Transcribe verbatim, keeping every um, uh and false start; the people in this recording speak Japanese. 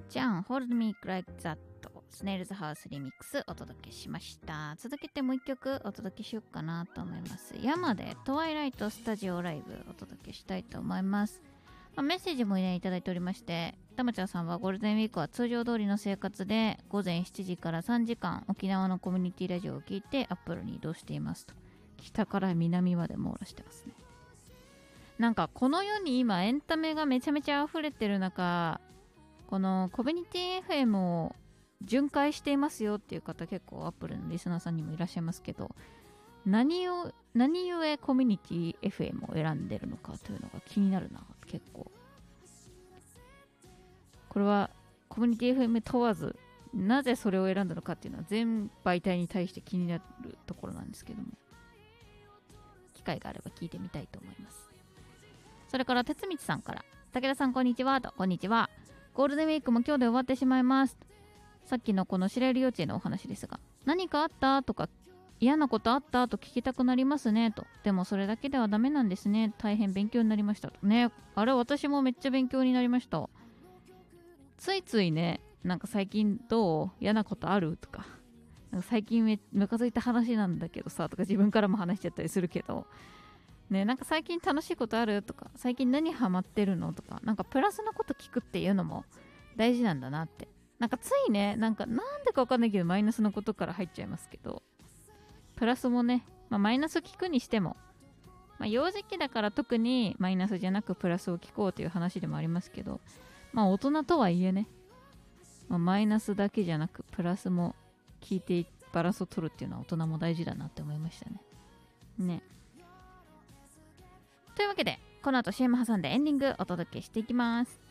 じゃん Hold Me Like That スネイルズハウスリミックスお届けしました。続けてもう一曲お届けしようかなと思います。山でトワイライトスタジオライブお届けしたいと思います。まあ、メッセージもねいただいておりまして、たまちゃんさんはゴールデンウィークは通常通りの生活で午前しちじからさんじかん沖縄のコミュニティラジオを聞いてアップルに移動していますと。北から南まで網羅してますね。なんかこの世に今エンタメがめちゃめちゃ溢れてる中、このコミュニティ エフエム を巡回していますよっていう方結構アップルのリスナーさんにもいらっしゃいますけど、何を何故コミュニティ エフエム を選んでるのかというのが気になるな。結構これはコミュニティ エフエム 問わずなぜそれを選んだのかっていうのは全媒体に対して気になるところなんですけども、機会があれば聞いてみたいと思います。それから鉄道さんから、武田さんこんにちはと。こんにちは。ゴールデンウィークも今日で終わってしまいます。さっきのこの白百合幼稚園のお話ですが、何かあったとか嫌なことあったと聞きたくなりますねと。でもそれだけではダメなんですね。大変勉強になりましたとね。あれ私もめっちゃ勉強になりました。ついついね、なんか最近どう嫌なことあるとか、なんか最近めムカついた話なんだけどさとか自分からも話しちゃったりするけどね、なんか最近楽しいことあるとか、最近何ハマってるのとか、なんかプラスのこと聞くっていうのも大事なんだなって。なんかついね、なんかなんでかわかんないけどマイナスのことから入っちゃいますけど、プラスもね、まあ、マイナス聞くにしても、まあ、幼児期だから特にマイナスじゃなくプラスを聞こうという話でもありますけど、まあ大人とはいえね、まあ、マイナスだけじゃなくプラスも聞いてバランスを取るっていうのは大人も大事だなって思いましたね。ね。というわけで、この後 シーエム 挟んでエンディングお届けしていきます。